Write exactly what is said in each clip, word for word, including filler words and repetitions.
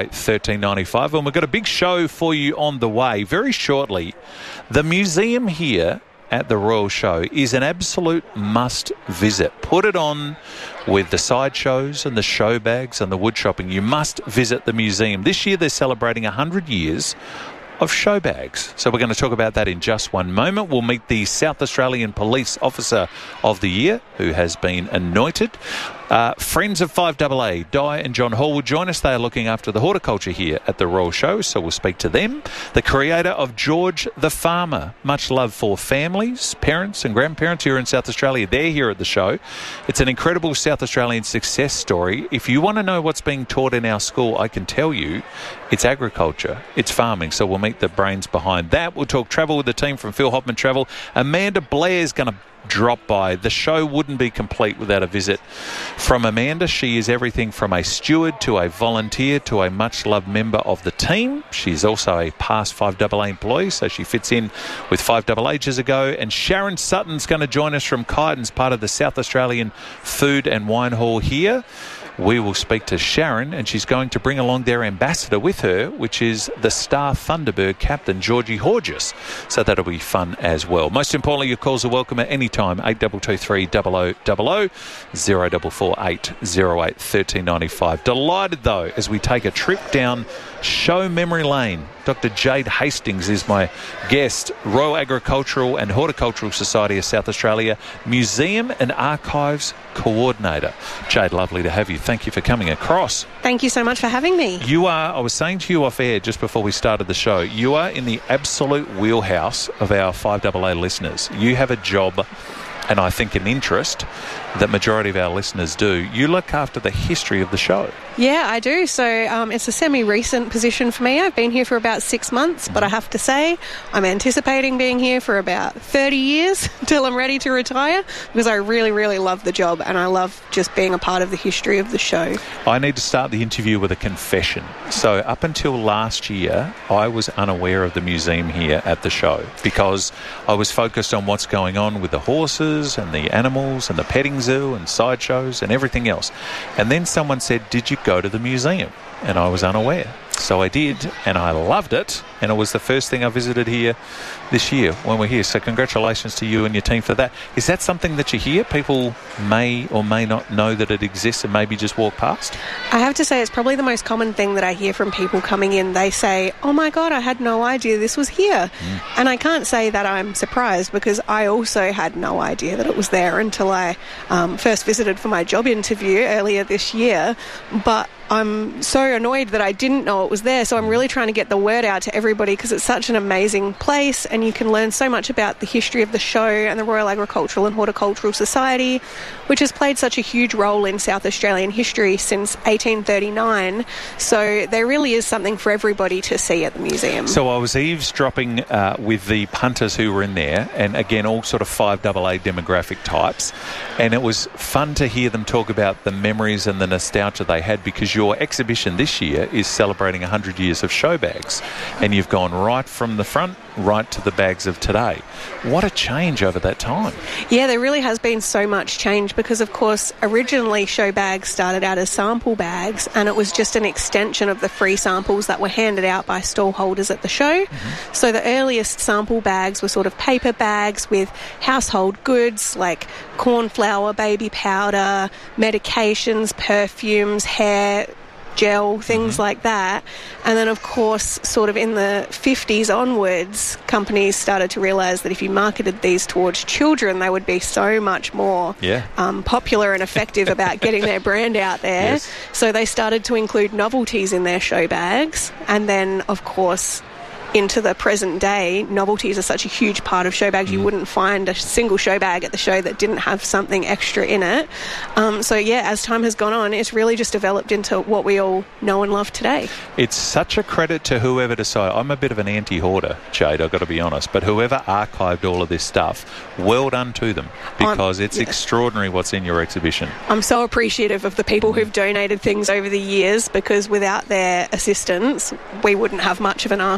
thirteen ninety-five, and we've got a big show for you on the way very shortly. The museum here at the Royal Show is an absolute must visit. Put it on with the sideshows and the show bags and the wood shopping. You must visit the museum. This year they're celebrating one hundred years of show bags. So we're going to talk about that in just one moment. We'll meet the South Australian Police Officer of the Year, who has been anointed. Uh, friends of five A A, Di and John Hall, will join us. They are looking after the horticulture here at the Royal Show, so we'll speak to them. The creator of George the Farmer, much love for families, parents and grandparents here in South Australia. They're here at the show. It's an incredible South Australian success story. If you want to know what's being taught in our school, I can tell you it's agriculture, it's farming. So we'll meet the brains behind that. We'll talk travel with the team from Phil Hoffman Travel. Amanda Blair's going to drop by. The show wouldn't be complete without a visit from Amanda. She is everything from a steward to a volunteer to a much-loved member of the team. She's also a past five A A employee, so she fits in with five A A ages ago. And Sharon Sutton's going to join us from Kyneton's, part of the South Australian Food and Wine Hall here. We will speak to Sharon, and she's going to bring along their ambassador with her, which is the Star Thunderbird captain, Georgie Horgis. So that'll be fun as well. Most importantly, your calls are welcome at any time. eight two two three, zero zero zero zero, zero four four eight, zero eight, one three nine five. Delighted, though, as we take a trip down Show Memory Lane. Doctor Jade Hastings is my guest, Royal Agricultural and Horticultural Society of South Australia Museum and Archives Coordinator. Jade, lovely to have you. Thank you for coming across. Thank you so much for having me. You are, I was saying to you off air just before we started the show, you are in the absolute wheelhouse of our five A A listeners. You have a job, and I think an interest that majority of our listeners do. You look after the history of the show. Yeah, I do. So um, it's a semi-recent position for me. I've been here for about six months, but I have to say I'm anticipating being here for about thirty years till I'm ready to retire, because I really, really love the job and I love just being a part of the history of the show. I need to start the interview with a confession. So up until last year, I was unaware of the museum here at the show because I was focused on what's going on with the horses and the animals and the petting zoo and sideshows and everything else. And then someone said, did you go to the museum? And I was unaware. So I did, and I loved it, and it was the first thing I visited here this year when we're here. So congratulations to you and your team for that. Is that something that you hear? People may or may not know that it exists and maybe just walk past? I have to say it's probably the most common thing that I hear from people coming in. They say, oh my God, I had no idea this was here. Mm. And I can't say that I'm surprised, because I also had no idea that it was there until I um, first visited for my job interview earlier this year. But I'm so annoyed that I didn't know it was there, so I'm really trying to get the word out to everybody, because it's such an amazing place and you can learn so much about the history of the show and the Royal Agricultural and Horticultural Society, which has played such a huge role in South Australian history since eighteen thirty-nine. So there really is something for everybody to see at the museum. So I was eavesdropping uh, with the punters who were in there, and again, all sort of five A A demographic types, and it was fun to hear them talk about the memories and the nostalgia they had, because your exhibition this year is celebrating one hundred years of show bags, and you've gone right from the front right to the bags of today. What a change over that time. Yeah, there really has been so much change, because of course originally show bags started out as sample bags, and it was just an extension of the free samples that were handed out by stall holders at the show. Mm-hmm. So the earliest sample bags were sort of paper bags with household goods like corn flour, baby powder, medications, perfumes, hair gel, things mm-hmm. like that. And then, of course, sort of in the fifties onwards, companies started to realise that if you marketed these towards children, they would be so much more yeah. um, popular and effective about getting their brand out there. Yes. So they started to include novelties in their show bags. And then, of course, into the present day, novelties are such a huge part of show bags. Mm. You wouldn't find a single show bag at the show that didn't have something extra in it. Um, so, yeah, as time has gone on, it's really just developed into what we all know and love today. It's such a credit to whoever decided. I'm a bit of an anti-hoarder, Jade, I've got to be honest, but whoever archived all of this stuff, well done to them, because um, it's yeah. extraordinary what's in your exhibition. I'm so appreciative of the people who've donated things over the years, because without their assistance, we wouldn't have much of an archive.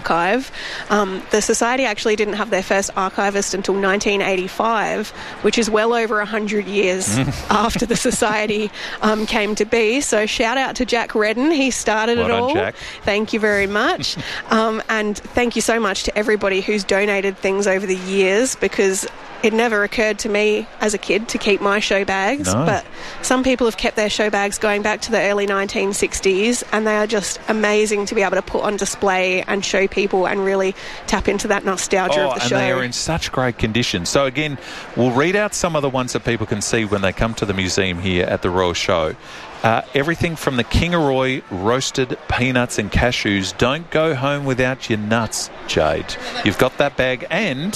archive. Um, the Society actually didn't have their first archivist until nineteen eighty-five, which is well over one hundred years after the Society um, came to be. So shout out to Jack Redden. He started well it done, all. Jack. Thank you very much. um, and thank you so much to everybody who's donated things over the years, because it never occurred to me as a kid to keep my show bags, no. but some people have kept their show bags going back to the early nineteen sixties, and they are just amazing to be able to put on display and show people and really tap into that nostalgia oh, of the and show. they are in such great condition. So again, we'll read out some of the ones that people can see when they come to the museum here at the Royal Show. Uh, everything from the Kingaroy roasted peanuts and cashews. Don't go home without your nuts, Jade. You've got that bag. And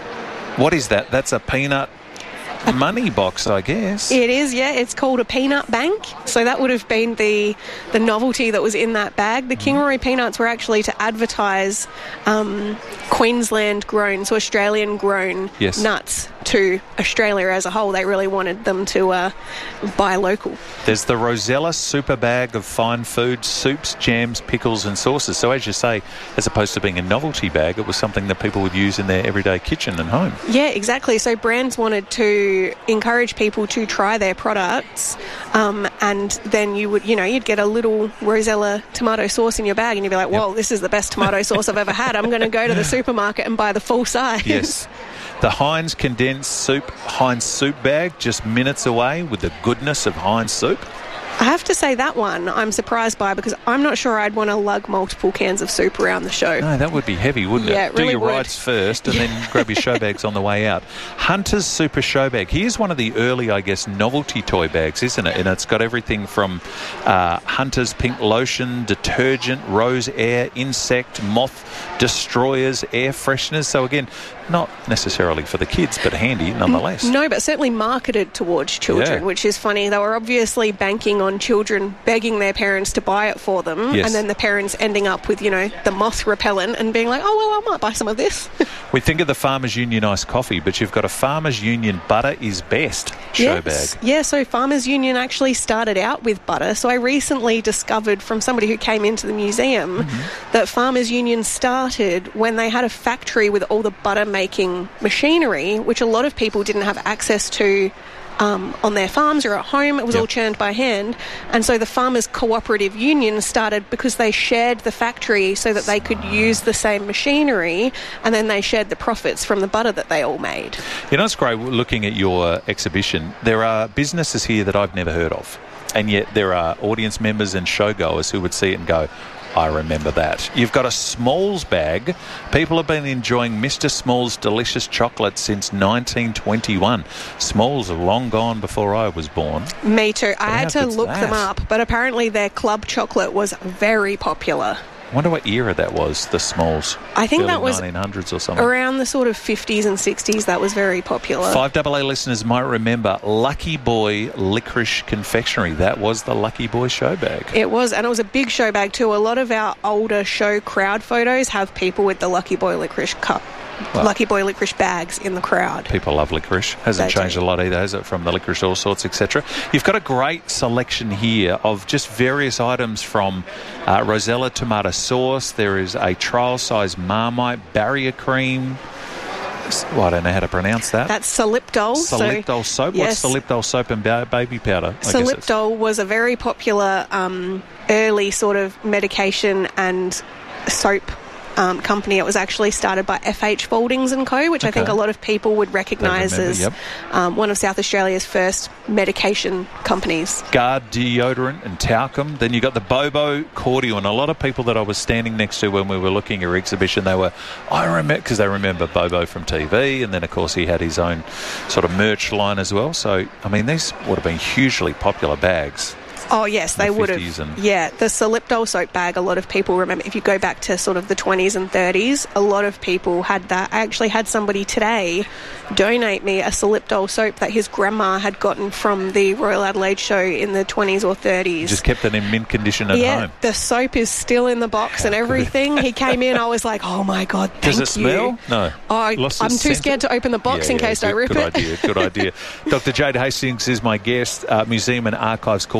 what is that? That's a peanut money box, I guess. It is, yeah. It's called a peanut bank. So that would have been the the novelty that was in that bag. The Kingaroy peanuts were actually to advertise um, Queensland-grown, so Australian-grown yes. nuts to Australia as a whole. They really wanted them to uh, buy local. There's the Rosella super bag of fine food, soups, jams, pickles and sauces. So as you say, as opposed to being a novelty bag, it was something that people would use in their everyday kitchen and home. Yeah, exactly. So brands wanted to encourage people to try their products, um, and then you would, you know, you'd get a little Rosella tomato sauce in your bag and you'd be like, whoa, yep. This is the best tomato sauce I've ever had. I'm going to go to the supermarket and buy the full size. Yes. The Heinz condensed soup, Heinz soup bag, just minutes away with the goodness of Heinz soup. I have to say that one I'm surprised by, because I'm not sure I'd want to lug multiple cans of soup around the show. No, that would be heavy, wouldn't yeah, it? it really Do your would. rides first and then grab your show bags on the way out. Hunter's Super Show Bag. Here's one of the early, I guess, novelty toy bags, isn't it? And it's got everything from uh, Hunter's pink lotion, detergent, rose air, insect, moth destroyers, air fresheners. So again, not necessarily for the kids, but handy nonetheless. No, but certainly marketed towards children, Yeah. which is funny. They were obviously banking on children begging their parents to buy it for them, Yes. and then the parents ending up with, you know, the moth repellent and being like, oh, well, I might buy some of this. We think of the Farmers Union iced coffee, but you've got a Farmers Union butter is best show yes. bag. Yeah, so Farmers Union actually started out with butter. So I recently discovered from somebody who came into the museum mm-hmm. that Farmers Union started when they had a factory with all the butter making machinery, which a lot of people didn't have access to um, on their farms or at home. It was yep. all churned by hand. And so the Farmers Cooperative Union started because they shared the factory so that they could use the same machinery, and then they shared the profits from the butter that they all made. You know, it's great looking at your exhibition. There are businesses here that I've never heard of, and yet there are audience members and showgoers who would see it and go, I remember that. You've got a Smalls bag. People have been enjoying Mister Smalls' delicious chocolate since nineteen twenty-one. Smalls are long gone before I was born. Me too. I But had to how good's look that? them up, but apparently their club chocolate was very popular. I wonder what era that was, the Smalls. I think Early that was nineteen hundreds or something. around the sort of fifties and sixties. That was very popular. Five double A listeners might remember Lucky Boy Licorice Confectionery. That was the Lucky Boy show bag. It was, and it was a big show bag too. A lot of our older show crowd photos have people with the Lucky Boy Licorice cup. Well, Lucky Boy licorice bags in the crowd. People love licorice. Hasn't They changed do. a lot either, has it? From the licorice all sorts, et cetera. You've got a great selection here of just various items from uh, Rosella tomato sauce. There is a trial-size Marmite barrier cream. Well, I don't know how to pronounce that. That's Solipdol. Solipdol so, soap. yes. What's Solipdol soap and ba- baby powder? I guess it's- Solipdol was a very popular um, early sort of medication and soap Um, company. It was actually started by F H Fauldings and Co, which Okay. I think a lot of people would recognise remember, as yep. um, one of South Australia's first medication companies. Guard deodorant and talcum. Then you got the Bobo cordial, and a lot of people that I was standing next to when we were looking at your exhibition, they were, I remember, because they remember Bobo from T V, and then of course he had his own sort of merch line as well. So I mean, these would have been hugely popular bags. Oh, yes, they The would fifties have. and- Yeah, the Solipdol soap bag, a lot of people remember. If you go back to sort of the twenties and thirties, a lot of people had that. I actually had somebody today donate me a Solipdol soap that his grandma had gotten from the Royal Adelaide show in the twenties or thirties. Just kept it in mint condition at yeah, home. the soap is still in the box and everything. He came in, I was like, oh my God, thank Does it you. smell? No. Oh, I'm Lost too its scent? scared to open the box Yeah, in yeah, case good, I rip good it. idea, good idea. Doctor Jade Hastings is my guest, uh, Museum and Archives Coordinator here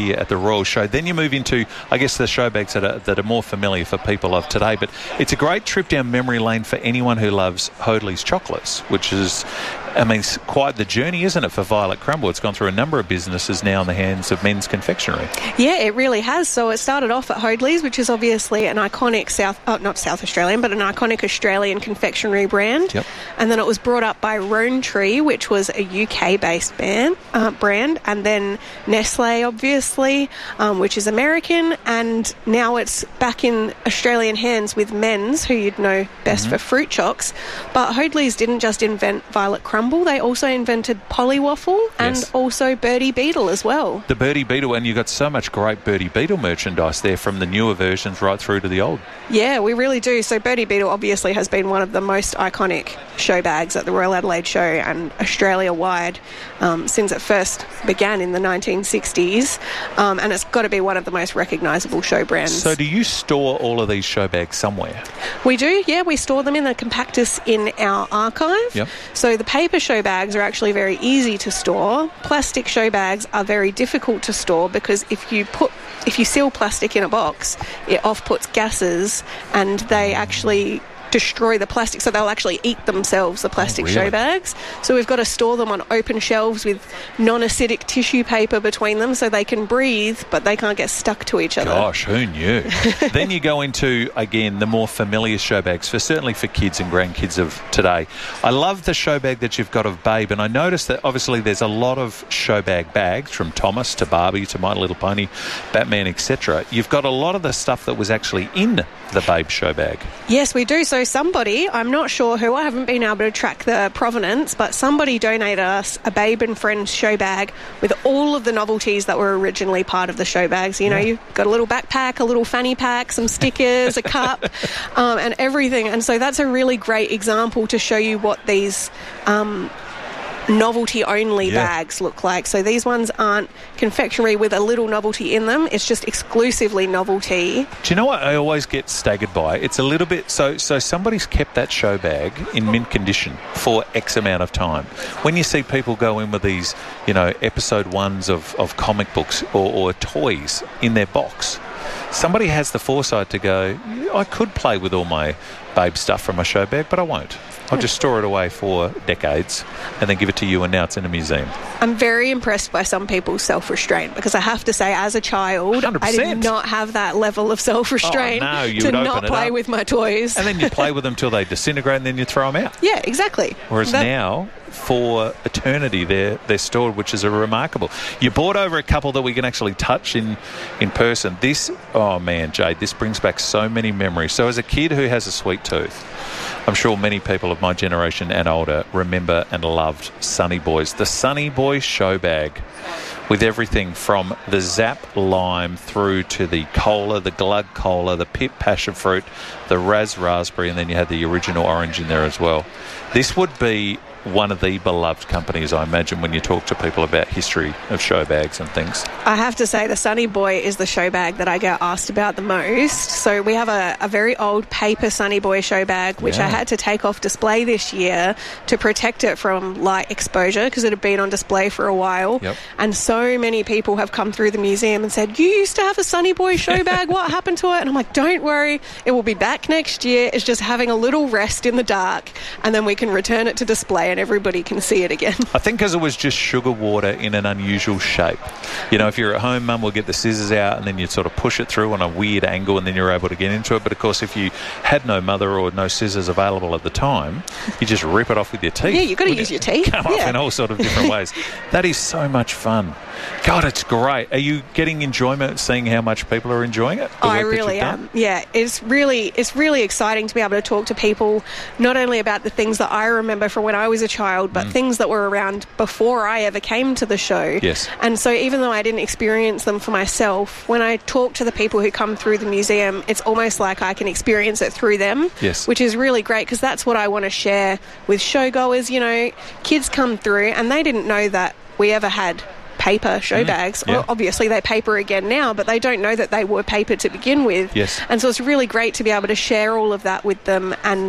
here at the Royal Show. Then you move into, I guess, the show bags that are, that are more familiar for people of today. But it's a great trip down memory lane for anyone who loves Hoadley's chocolates, which is, I mean, it's quite the journey, isn't it, for Violet Crumble? It's gone through a number of businesses now in the hands of Men's Confectionery. Yeah, it really has. So it started off at Hoadley's, which is obviously an iconic South, oh, not South Australian, but an iconic Australian confectionery brand. Yep. And then it was brought up by Roan Tree, which was a U K-based band, uh, brand, and then Nestle, obviously, um, which is American, and now it's back in Australian hands with Men's, who you'd know best mm-hmm. for fruit chocks. But Hoadley's didn't just invent Violet Crumble, they also invented Polly Waffle and yes. also Birdie Beetle as well. The Birdie Beetle, and you got so much great Birdie Beetle merchandise there, from the newer versions right through to the old. Yeah, we really do. So Birdie Beetle obviously has been one of the most iconic show bags at the Royal Adelaide Show and Australia-wide um, since it first began in the nineteen sixties, um, and it's got to be one of the most recognisable show brands. So do you store all of these show bags somewhere? We do, yeah. We store them in the compactus in our archive. Yep. So the paper show bags are actually very easy to store. Plastic show bags are very difficult to store because if you put if you seal plastic in a box, it off-puts gases and they actually destroy the plastic, so they'll actually eat themselves, the plastic oh, really? show bags. So we've got to store them on open shelves with non-acidic tissue paper between them so they can breathe, but they can't get stuck to each other. Gosh, who knew? Then you go into, again, the more familiar show bags, for certainly for kids and grandkids of today. I love the show bag that you've got of Babe, and I noticed that obviously there's a lot of show bag bags, from Thomas to Barbie to My Little Pony, Batman, et cetera. You've got a lot of the stuff that was actually in the Babe show bag. Yes, we do. So somebody, I'm not sure who, I haven't been able to track the provenance, but somebody donated us a Babe and Friends show bag with all of the novelties that were originally part of the show bags. You know, yeah. You've got a little backpack, a little fanny pack, some stickers, a cup, um, and everything. And so that's a really great example to show you what these um, novelty-only yeah. bags look like. So these ones aren't confectionery with a little novelty in them. It's just exclusively novelty. Do you know what I always get staggered by? It's a little bit... So so somebody's kept that show bag in mint condition for X amount of time. When you see people go in with these, you know, episode ones of, of comic books or, or toys in their box, somebody has the foresight to go, I could play with all my Babe stuff from my show bag, but I won't. I'll just store it away for decades and then give it to you, and now it's in a museum. I'm very impressed by some people's self-restraint, because I have to say, as a child, one hundred percent. I did not have that level of self-restraint oh, no, you to would not open it play up. with my toys. And then you play with them till they disintegrate and then you throw them out. Yeah, exactly. Whereas that- now, for eternity, they're, they're stored, which is a remarkable. You brought over a couple that we can actually touch in, in person. This, oh man, Jade, this brings back so many memories. So as a kid who has a sweet tooth, I'm sure many people of my generation and older remember and loved Sunny Boys. The Sunny Boys show bag, with everything from the Zap Lime through to the cola, the Glug Cola, the Pip Passion Fruit, the Raz Raspberry, and then you had the original orange in there as well. This would be one of the beloved companies, I imagine, when you talk to people about history of show bags and things. I have to say the Sunny Boy is the show bag that I get asked about the most. So we have a, a very old paper Sunny Boy show bag, which yeah. I had to take off display this year to protect it from light exposure, because it had been on display for a while. Yep. And so many people have come through the museum and said, you used to have a Sunny Boy show bag, what happened to it? And I'm like, don't worry, it will be back next year. It's just having a little rest in the dark, and then we can return it to display and everybody can see it again. I think because it was just sugar water in an unusual shape. You know, if you're at home, Mum will get the scissors out and then you'd sort of push it through on a weird angle and then you're able to get into it. But of course, if you had no mother or no scissors available at the time, you just rip it off with your teeth. Yeah, you've got to use your teeth. Come yeah. off in all sort of different ways. That is so much fun. God, it's great. Are you getting enjoyment seeing how much people are enjoying it? I really am. Yeah, it's really it's really exciting to be able to talk to people not only about the things that I remember from when I was a child, but mm. things that were around before I ever came to the show. Yes. And so even though I didn't experience them for myself, when I talk to the people who come through the museum, it's almost like I can experience it through them. Yes. Which is really great, because that's what I want to share with showgoers. You know, kids come through and they didn't know that we ever had paper show mm, bags. yeah. Well, obviously they paper again now, but they don't know that they were paper to begin with. Yes. And so it's really great to be able to share all of that with them and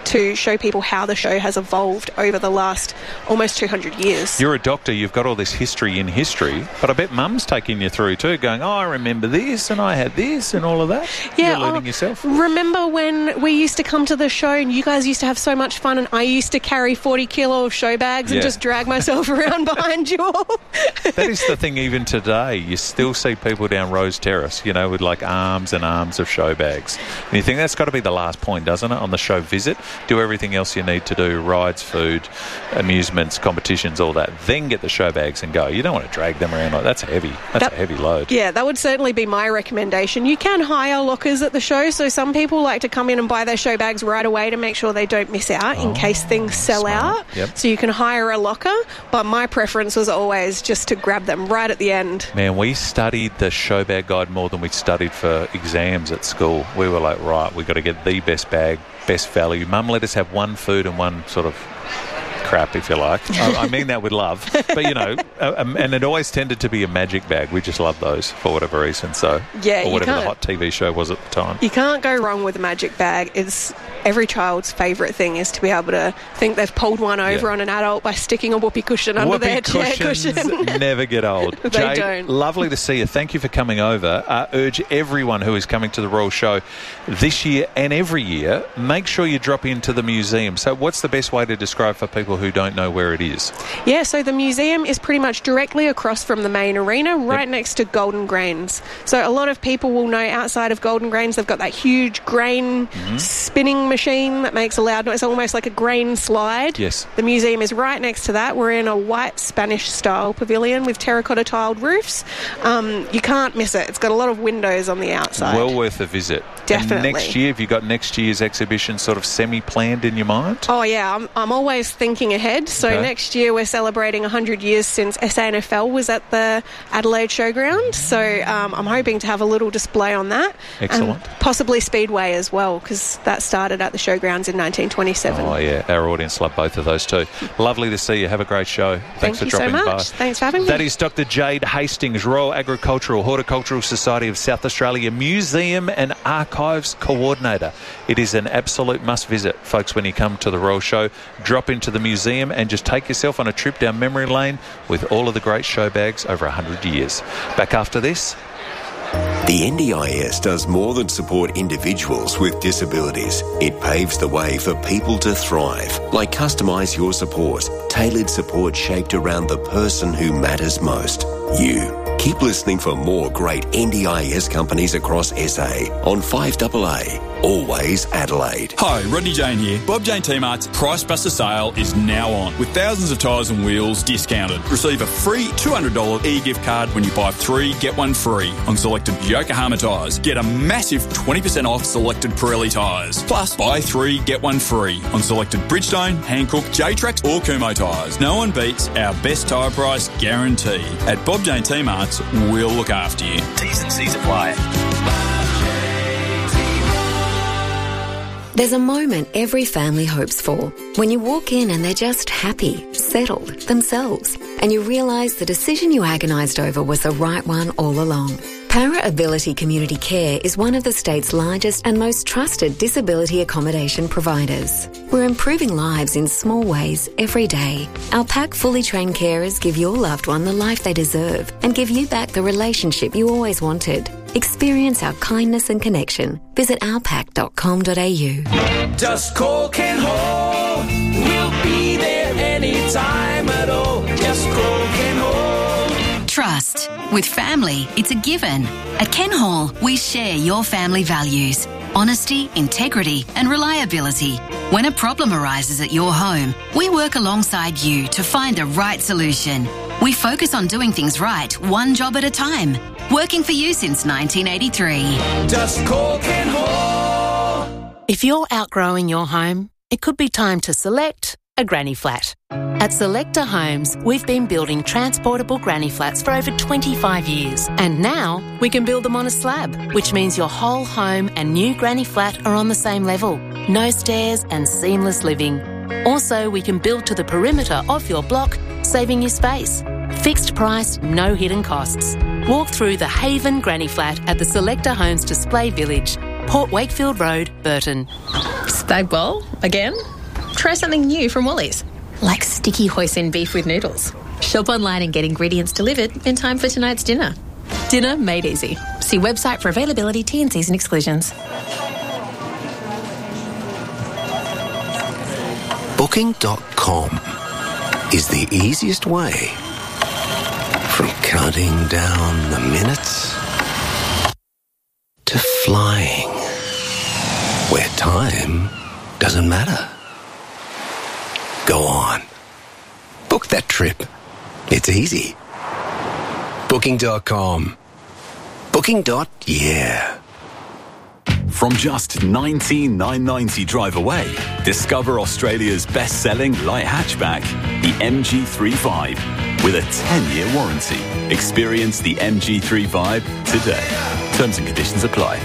to show people how the show has evolved over the last almost two hundred years. You're a doctor, you've got all this history in history, but I bet Mum's taking you through too, going, oh, I remember this and I had this and all of that. Yeah, You're learning oh, yourself. Remember when we used to come to the show and you guys used to have so much fun and I used to carry forty kilo of show bags Yeah. and just drag myself around behind you all? That is the thing even today. You still see people down Rose Terrace, you know, with like arms and arms of show bags. And you think that's got to be the last point, doesn't it, on the show visit? Do everything else you need to do, rides, food, amusements, competitions, all that. Then get the show bags and go. You don't want to drag them around like that's heavy. That's That- a heavy load. Yeah, that would certainly be my recommendation. You can hire lockers at the show, so some people like to come in and buy their show bags right away to make sure they don't miss out in Oh, case things sell smart. out. Yep. So you can hire a locker, but my preference was always just to grab them right at the end. Man, we studied the show bag guide more than we studied for exams at school. We were like, right, we've got to get the best bag, best value. Mum let us have one food and one sort of crap, if you like. I, I mean that with love. But, you know, uh, um, and it always tended to be a magic bag. We just loved those for whatever reason. So, Yeah, or you whatever the can't- hot T V show was at the time. You can't go wrong with a magic bag. It's every child's favourite thing is to be able to think they've pulled one over Yeah. on an adult by sticking a whoopee cushion under Whoopee their chair cushions cushion. never get old. They Jade, don't. lovely to see you. Thank you for coming over. Uh, urge everyone who is coming to the Royal Show this year and every year, make sure you drop into the museum. So what's the best way to describe for people who don't know where it is? Yeah, so the museum is pretty much directly across from the main arena, right Yep. next to Golden Grains. So a lot of people will know outside of Golden Grains, they've got that huge grain Mm-hmm. spinning machine that makes a loud noise, almost like a grain slide. Yes. The museum is right next to that. We're in a white Spanish-style pavilion with terracotta tiled roofs. Um, you can't miss it. It's got a lot of windows on the outside. Well worth a visit. Definitely. And next year, have you got next year's exhibition sort of semi-planned in your mind? Oh, yeah, I'm, I'm always thinking ahead. So Okay. next year we're celebrating one hundred years since S A N F L was at the Adelaide Showground. So um, I'm hoping to have a little display on that. Excellent. And possibly Speedway as well, because that started at the Showgrounds in nineteen twenty-seven. Oh, yeah. Our audience love both of those too. Lovely to see you. Have a great show. Thanks Thank for you so dropping by. much. Thanks for having me. That is Doctor Jade Hastings, Royal Agricultural Horticultural Society of South Australia Museum and Archives Coordinator. It is an absolute must visit, folks, when you come to the Royal Show. Drop into the museum and just take yourself on a trip down memory lane with all of the great show bags over one hundred years. Back after this. The N D I S does more than support individuals with disabilities. It paves the way for people to thrive, like Customise Your Support, tailored support shaped around the person who matters most, you. Keep listening for more great N D I S companies across S A on five A A, always Adelaide. Hi, Rodney Jane here. Bob Jane T-Mart's Price Buster sale is now on, with thousands of tyres and wheels discounted. Receive a free two hundred dollars e-gift card when you buy three, get one free on selected Yokohama tyres. Get a massive twenty percent off selected Pirelli tyres. Plus, buy three, get one free on selected Bridgestone, Hankook, J-Trax or Kumo tyres. No one beats our best tyre price guarantee. At Bob Jane T-Mart's, we'll look after you. T's and C's apply. There's a moment every family hopes for. When you walk in and they're just happy, settled, themselves, and you realise the decision you agonised over was the right one all along. Para Ability Community Care is one of the state's largest and most trusted disability accommodation providers. We're improving lives in small ways every day. Our PAC fully trained carers give your loved one the life they deserve and give you back the relationship you always wanted. Experience our kindness and connection. Visit our pac dot com dot a u. Just call Ken Hall. We'll be there anytime at all. Just call Ken Hall. Trust. With family, it's a given. At Ken Hall, we share your family values. Honesty, integrity and reliability. When a problem arises at your home, we work alongside you to find the right solution. We focus on doing things right, one job at a time. Working for you since nineteen eighty-three. Just call Ken Hall. If you're outgrowing your home, it could be time to select a granny flat. At Selector Homes, we've been building transportable granny flats for over twenty-five years. And now we can build them on a slab, which means your whole home and new granny flat are on the same level. No stairs and seamless living. Also, we can build to the perimeter of your block, saving you space. Fixed price, no hidden costs. Walk through the Haven Granny Flat at the Selector Homes Display Village, Port Wakefield Road, Burton. Stag bowl again? Try something new from Woolies, like sticky hoisin beef with noodles. Shop online and get ingredients delivered in time for tonight's dinner. Dinner made easy. See website for availability, T and Cs and exclusions. Booking dot com is the easiest way from counting down the minutes to flying where time doesn't matter. Go on. Book that trip. It's easy. Booking dot com. Booking. Yeah. From just nineteen thousand nine hundred ninety dollars drive away, discover Australia's best-selling light hatchback, the M G three Vibe, with a ten-year warranty. Experience the M G three Vibe today. Terms and conditions apply.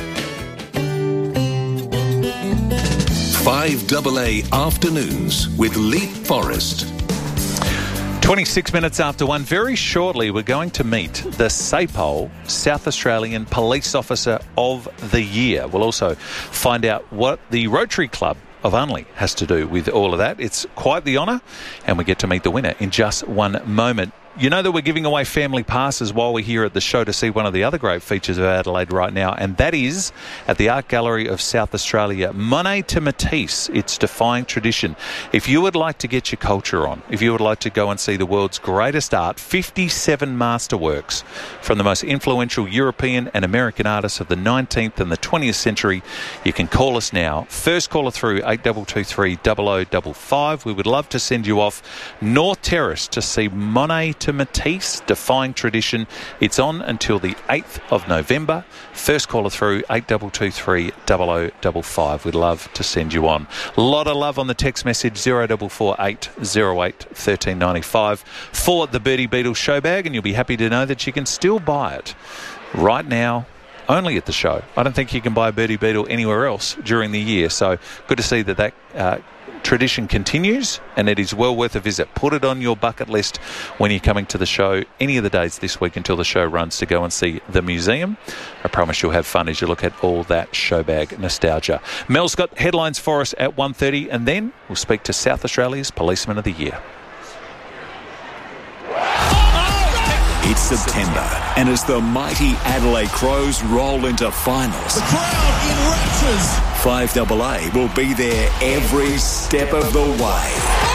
five double A Afternoons with Leap Forest. twenty-six minutes after one. Very shortly, we're going to meet the S A P O L South Australian Police Officer of the Year. We'll also find out what the Rotary Club of Unley has to do with all of that. It's quite the honour, and we get to meet the winner in just one moment. You know that we're giving away family passes while we're here at the show to see one of the other great features of Adelaide right now, and that is at the Art Gallery of South Australia. Monet to Matisse, it's defying tradition. If you would like to get your culture on, if you would like to go and see the world's greatest art, fifty-seven masterworks from the most influential European and American artists of the nineteenth and the twentieth century, you can call us now. First caller through, eight two two three, zero zero five five. We would love to send you off North Terrace to see Monet to Matisse, defying tradition. It's on until the eighth of November. First caller through, eight two two three, zero zero five five. We'd love to send you on. A lot of love on the text message, zero four four eight zero eight one three nine five for the Birdie Beetle show bag, and you'll be happy to know that you can still buy it right now only at the show. I don't think you can buy a Birdie Beetle anywhere else during the year, so good to see that that uh, tradition continues, and it is well worth a visit. Put it on your bucket list when you're coming to the show any of the days this week until the show runs to go and see the museum. I promise you'll have fun as you look at all that show bag nostalgia. Mel's got headlines for us at one thirty, and then we'll speak to South Australia's Policeman of the Year. It's September, and as the mighty Adelaide Crows roll into finals, The crowd in raptures. five double A will be there every step of the way.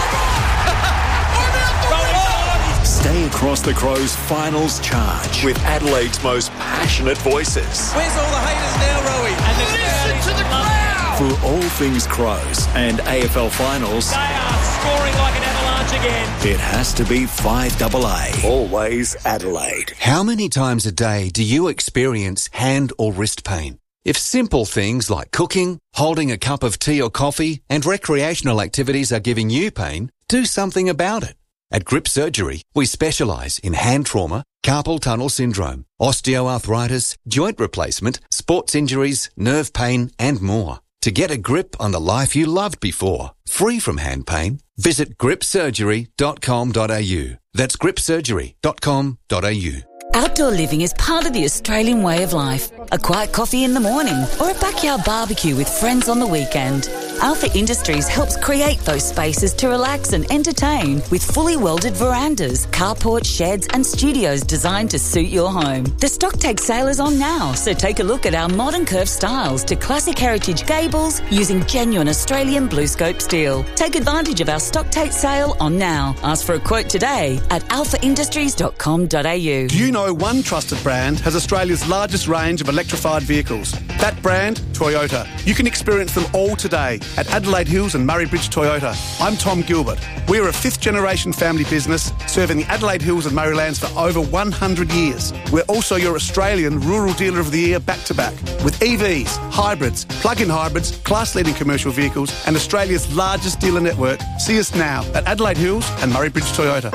Stay across the Crows' finals charge with Adelaide's most passionate voices. Where's all the haters now, Rowie? And the listen to the crowd. For all things Crows and A F L finals, They are scoring like an avalanche again. it has to be five double A. Always Adelaide. How many times a day do you experience hand or wrist pain? If simple things like cooking, holding a cup of tea or coffee, and recreational activities are giving you pain, do something about it. At Grip Surgery, we specialise in hand trauma, carpal tunnel syndrome, osteoarthritis, joint replacement, sports injuries, nerve pain, and more. To get a grip on the life you loved before, free from hand pain, visit grip surgery dot com dot a u. That's grip surgery dot com dot a u. Outdoor living is part of the Australian way of life. A quiet coffee in the morning or a backyard barbecue with friends on the weekend. Alpha Industries helps create those spaces to relax and entertain with fully welded verandas, carports, sheds and studios designed to suit your home. The stock take sale is on now, so take a look at our modern curved styles to classic heritage gables using genuine Australian blue scope steel. Take advantage of our stock take sale on now. Ask for a quote today at alpha industries dot com dot a u. Do you know one trusted brand has Australia's largest range of electrified vehicles? That brand, Toyota. You can experience them all today at Adelaide Hills and Murray Bridge Toyota. I'm Tom Gilbert. We're a fifth generation family business serving the Adelaide Hills and Murraylands for over one hundred years. We're also your Australian Rural Dealer of the Year back to back with E Vs, hybrids, plug-in hybrids, class-leading commercial vehicles and Australia's largest dealer network. See us now at Adelaide Hills and Murray Bridge Toyota.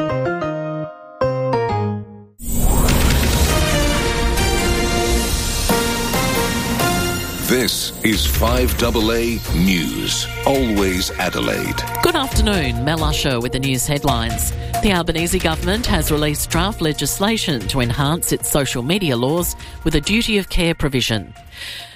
This is five double A News. Always Adelaide. Good afternoon, Mel Usher with the news headlines. The Albanese government has released draft legislation to enhance its social media laws with a duty of care provision.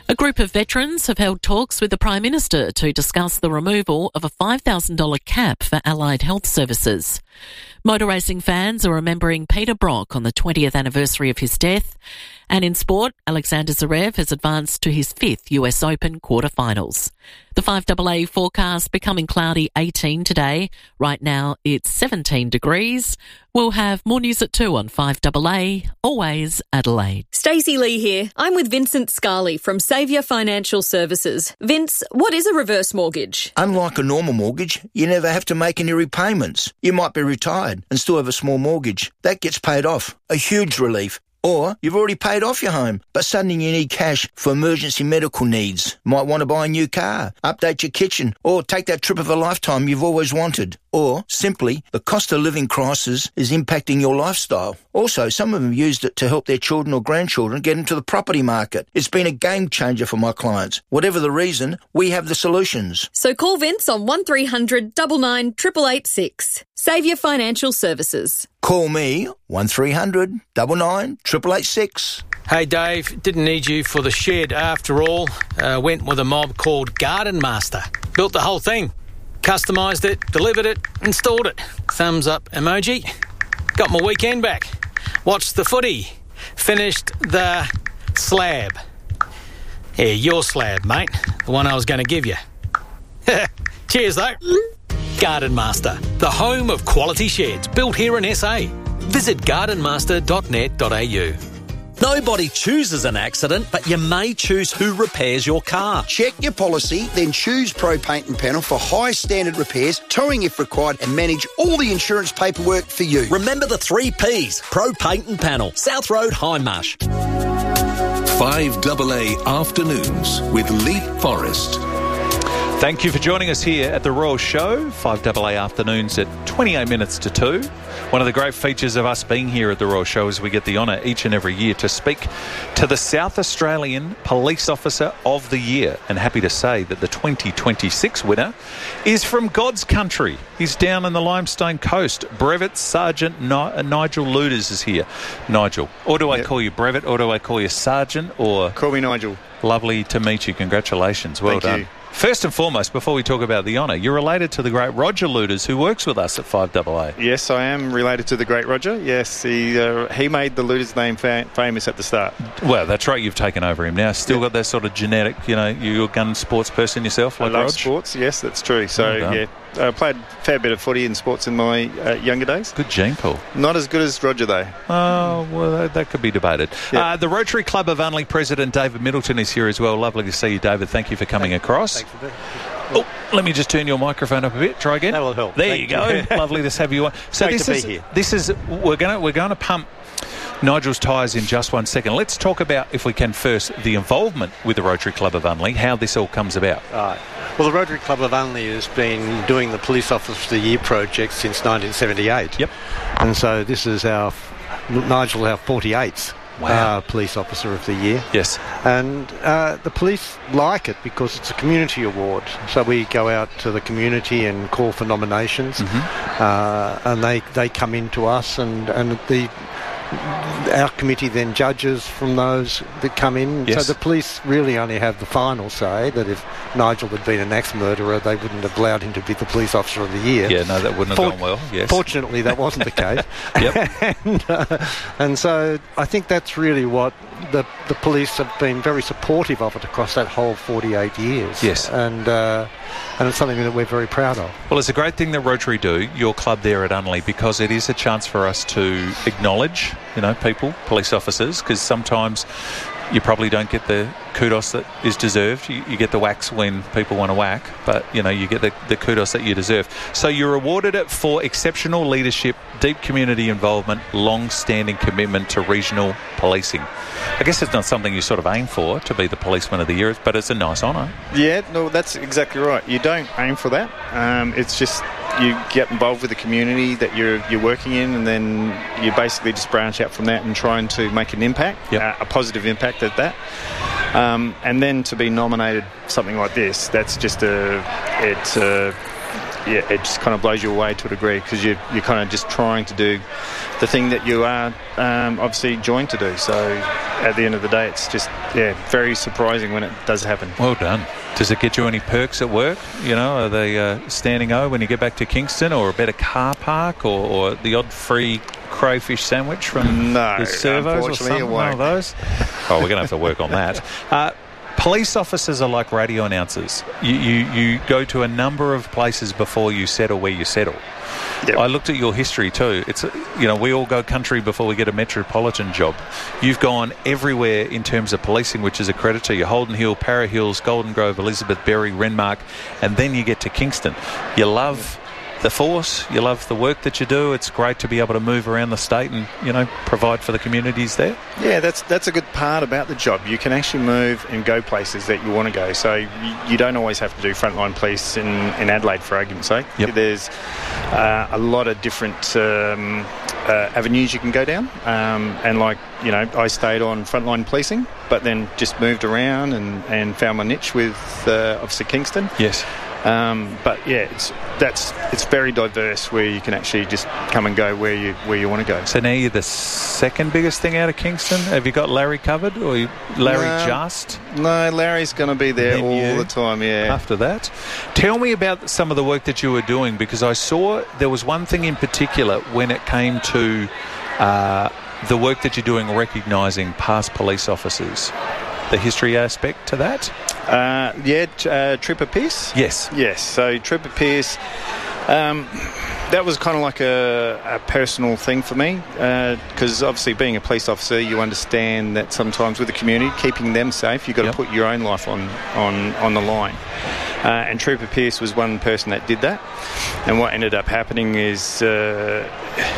A group of veterans have held talks with the Prime Minister to discuss the removal of a five thousand dollars cap for allied health services. Motor racing fans are remembering Peter Brock on the twentieth anniversary of his death. And in sport, Alexander Zverev has advanced to his fifth U S Open quarterfinals. The five A A forecast becoming cloudy eighteen today. Right now it's seventeen degrees. We'll have more news at two on five A A, always Adelaide. Stacey Lee here. I'm with Vincent Scarley from Saviour Financial Services. Vince, what is a reverse mortgage? Unlike a normal mortgage, you never have to make any repayments. You might be retired and still have a small mortgage. That gets paid off. A huge relief. Or you've already paid off your home, but suddenly you need cash for emergency medical needs. Might want to buy a new car, update your kitchen, or take that trip of a lifetime you've always wanted. Or, simply, the cost of living crisis is impacting your lifestyle. Also, some of them used it to help their children or grandchildren get into the property market. It's been a game changer for my clients. Whatever the reason, we have the solutions. So call Vince on one three hundred nine nine eight eight eight six. Saviour Financial Services. Call me, one three hundred nine nine eight eight eight six. Hey Dave, didn't need you for the shed after all. Uh, went with a mob called Garden Master. Built the whole thing. Customised it, delivered it, installed it. Thumbs up emoji. Got my weekend back. Watched the footy. Finished the slab. Yeah, your slab, mate. The one I was going to give you. Cheers, though. Garden Master, the home of quality sheds built here in S A. Visit garden master dot net dot a u. Nobody chooses an accident, but you may choose who repairs your car. Check your policy, then choose Pro Paint and Panel for high standard repairs, towing if required, and manage all the insurance paperwork for you. Remember the three Ps, Pro Paint and Panel, South Road, Hindmarsh. five A A Afternoons with Leap Forest. Thank you for joining us here at the Royal Show. five A A Afternoons at twenty-eight minutes to two. One of the great features of us being here at the Royal Show is we get the honour each and every year to speak to the South Australian Police Officer of the Year. And happy to say that the twenty twenty-six winner is from God's country. He's down on the Limestone Coast. Brevet Sergeant Ni- Nigel Luders is here. Nigel, or do I yep. call you Brevet, or do I call you Sergeant, or... Call me Nigel. Lovely to meet you. Congratulations. Well Thank done. You. First and foremost, before we talk about the honour, you're related to the great Roger Luders, who works with us at five A A. Yes, I am related to the great Roger. Yes, he uh, he made the Luders name fa- famous at the start. Well, that's right. You've taken over him now. Still yeah. got that sort of genetic, you know, you're a gun sports person yourself, like I love Rog? sports, yes, that's true. So, well yeah, I played a fair bit of footy and sports in my uh, younger days. Good gene pool. Not as good as Roger, though. Oh, well, that, that could be debated. Yeah. Uh, the Rotary Club of Unley President David Middleton is here as well. Lovely to see you, David. Thank you for coming Thank across. Thanks for being here. Oh, let me just turn your microphone up a bit. Try again. That will help. There Thank you go. you. Lovely to have you on. So Great this to be is here. this is we're going to we're going to pump Nigel's tyres in just one second. Let's talk about, if we can first, the involvement with the Rotary Club of Unley, how this all comes about. Right. Well, the Rotary Club of Unley has been doing the Police Officer of the Year project since nineteen seventy-eight. Yep. And so this is our Nigel, our forty-eighth. Wow. Uh, Police Officer of the Year. Yes. And uh, the police like it because it's a community award. So we go out to the community and call for nominations, mm-hmm. uh, and they, they come in to us, and, and the our committee then judges from those that come in. Yes. So the police really only have the final say, that if Nigel had been an axe murderer, they wouldn't have allowed him to be the Police Officer of the Year. Yeah, no, that wouldn't have For- gone well. Yes. Fortunately, that wasn't the case. Yep. and, uh, and so I think that's really what the the police have been very supportive of it across that whole forty-eight years. Yes. And uh, and it's something that we're very proud of. Well, it's a great thing that Rotary do, your club there at Unley, because it is a chance for us to acknowledge, you know, people, police officers, because sometimes you probably don't get the kudos that is deserved. You, you get the whacks when people want to whack, but, you know, you get the, the kudos that you deserve. So you're awarded it for exceptional leadership, deep community involvement, long-standing commitment to regional policing. I guess it's not something you sort of aim for, to be the Policeman of the Year, but it's a nice honour. Yeah, no, that's exactly right. You don't aim for that. Um, it's just you get involved with the community that you're you're working in, and then you basically just branch out from that and trying to make an impact, yep. uh, a positive impact at that. Um, and then to be nominated for something like this, that's just a it's a yeah, it just kind of blows you away to a degree, because you you're kind of just trying to do the thing that you are um, obviously joined to do. So at the end of the day, it's just, yeah, very surprising when it does happen. Well done. Does it get you any perks at work? You know, are they uh, standing O when you get back to Kingston, or a better car park, or, or the odd free crayfish sandwich from no, the servos or something? One of those? Oh, we're going to have to work on that. Uh, police officers are like radio announcers. You, you, you go to a number of places before you settle where you settle. Yep. I looked at your history too. It's, you know, we all go country before we get a metropolitan job. You've gone everywhere in terms of policing, which is a credit to you. Holden Hill, Para Hills, Golden Grove, Elizabeth Berry, Renmark, and then you get to Kingston. You love the force, you love the work that you do. It's great to be able to move around the state and, you know, provide for the communities there. Yeah, that's that's a good part about the job. You can actually move and go places that you want to go. So you, you don't always have to do frontline police in, in Adelaide, for argument's sake. Yep. There's uh, a lot of different um, uh, avenues you can go down. Um, and like, you know, I stayed on frontline policing, but then just moved around and, and found my niche with uh, obviously Kingston. Yes. Um, but yeah, it's that's it's very diverse where you can actually just come and go where you where you want to go. So now you're the second biggest thing out of Kingston. Have you got Larry covered, or you, Larry no, just? No, Larry's going to be there all you, the time. Yeah. After that, tell me about some of the work that you were doing, because I saw there was one thing in particular when it came to uh, the work that you're doing, recognising past police officers. The history aspect to that? Uh, yeah, uh, Trooper Pearce? Yes. Yes, so Trooper Pearce, um, that was kind of like a, a personal thing for me, because uh, obviously being a police officer, you understand that sometimes with the community, keeping them safe, you've got to yep. put your own life on, on, on the line. Uh, and Trooper Pearce was one person that did that. And what ended up happening is uh,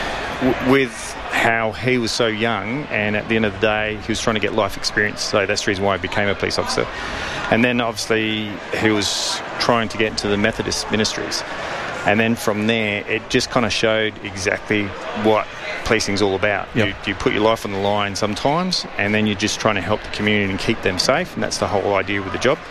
w- with... how he was so young, and at the end of the day he was trying to get life experience, so that's the reason why he became a police officer. And then obviously he was trying to get into the Methodist ministries, and then from there it just kind of showed exactly what policing's all about. Yep. You, you put your life on the line sometimes, and then you're just trying to help the community and keep them safe, and that's the whole idea with the job.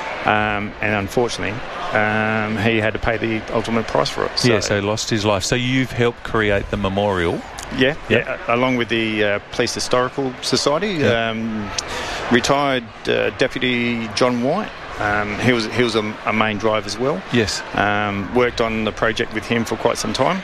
Um, and unfortunately um, he had to pay the ultimate price for it. So. Yeah, so he lost his life. So you've helped create the memorial. Yeah, yep. yeah, along with the uh, Police Historical Society. Yep. Um, retired uh, Deputy John White, um, he was he was a, a main drive as well. Yes. Um, worked on the project with him for quite some time,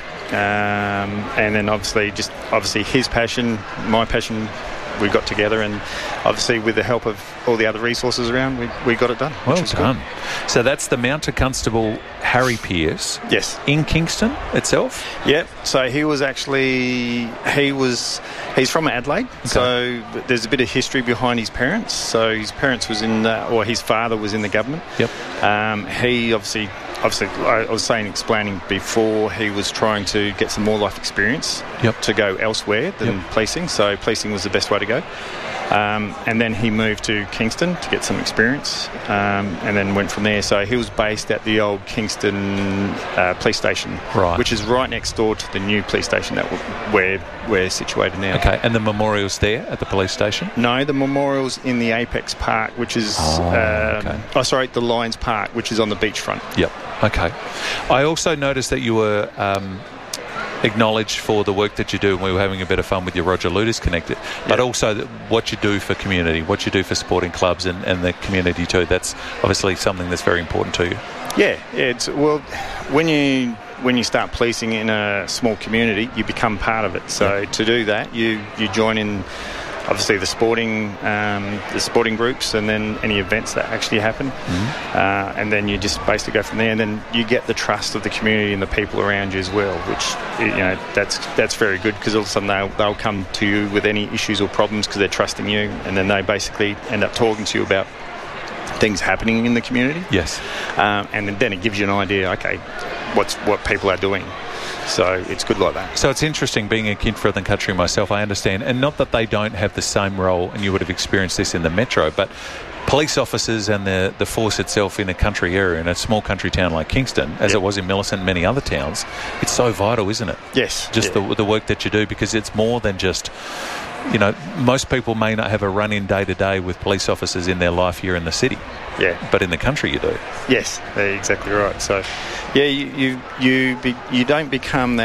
um, and then obviously just obviously his passion, my passion, we got together, and obviously with the help of all the other resources around, we, we got it done. Well which was done. Good. So that's the Mounted Constable Harry Pearce. Yes. In Kingston itself? Yeah. So he was actually, he was, he's from Adelaide. Okay. So there's a bit of history behind his parents. So his parents was in, the, or his father was in the government. Yep. Um, he obviously, obviously, I was saying, explaining before, he was trying to get some more life experience yep. to go elsewhere than yep. policing. So policing was the best way to go. Um, and then he moved to Kingston to get some experience, um, and then went from there. So he was based at the old Kingston uh, police station, right. which is right next door to the new police station that we're, we're situated now. Okay, and the memorial's there at the police station? No, the memorial's in the Apex Park, which is... Oh, um, okay. oh sorry, the Lions Park, which is on the beachfront. Yep, okay. I also noticed that you were... Um, acknowledged for the work that you do, and we were having a bit of fun with your Roger Luders Connected, but yeah. also what you do for community, what you do for sporting clubs and, and the community too. That's obviously something that's very important to you. Yeah, yeah. It's, well, when you when you start policing in a small community, you become part of it. So yeah. to do that, you you join in. Obviously, the sporting, um, the sporting groups, and then any events that actually happen, mm-hmm. uh, and then you just basically go from there. And then you get the trust of the community and the people around you as well, which you know that's that's very good, because all of a sudden they'll they'll come to you with any issues or problems because they're trusting you, and then they basically end up talking to you about things happening in the community. Yes, um, and then it gives you an idea. Okay, what's what people are doing. So it's good like that. So it's interesting, being a kid from the country myself, I understand, and not that they don't have the same role, and you would have experienced this in the metro, but police officers and the, the force itself in a country area, in a small country town like Kingston, as yep. it was in Millicent and many other towns, it's so vital, isn't it? Yes. Just yeah. the, the work that you do, because it's more than just... You know, most people may not have a run-in day-to-day with police officers in their life here in the city. Yeah. But in the country you do. Yes, exactly right. So, yeah, you you you, be, you don't become that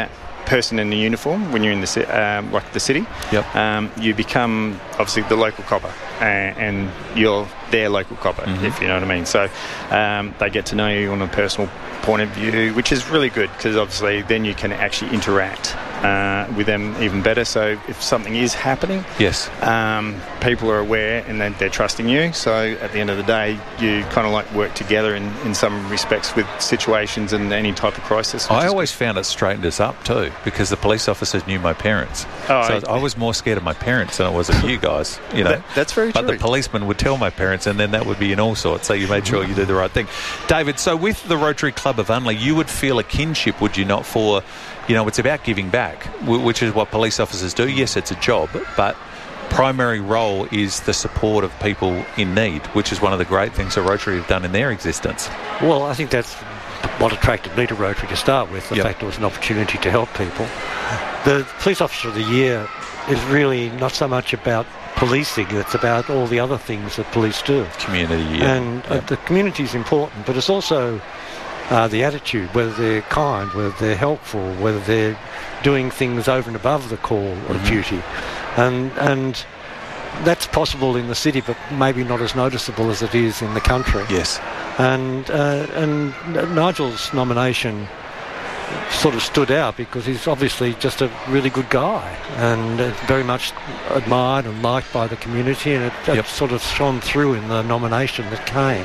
person in the uniform when you're in the ci- um, like the city. Yep. Um, you become obviously the local copper, and, and you're their local copper, Mm-hmm. if you know what I mean. So um, they get to know you on a personal point of view, which is really good because obviously then you can actually interact uh, with them even better. So if something is happening, yes, um, people are aware and they're, they're trusting you. So at the end of the day, you kind of like work together in, in some respects with situations and any type of crisis. I always found it straightened us up too, because the police officers knew my parents. Oh, so I- I was more scared of my parents than I was of you guys. You know, That- that's very But true. the policeman would tell my parents, and then that would be in all sorts. So you made sure you did the right thing, David. So with the Rotary Club of Unley, you would feel a kinship, would you not? For, you know, it's about giving back, wh- which is what police officers do. Yes, it's a job, but primary role is the support of people in need, which is one of the great things that Rotary have done in their existence. Well, I think that's what attracted me to Rotary to start with, the Yep. fact it was an opportunity to help people. The Police Officer of the Year is really not so much about policing, it's about all the other things that police do. Community, yeah. And uh, the community is important, but it's also uh, the attitude, whether they're kind, whether they're helpful, whether they're doing things over and above the call of Mhm. duty. And, and that's possible in the city, but maybe not as noticeable as it is in the country. Yes. And uh, and Nigel's nomination sort of stood out because he's obviously just a really good guy and uh, very much admired and liked by the community, and it, it Yep. sort of shone through in the nomination that came.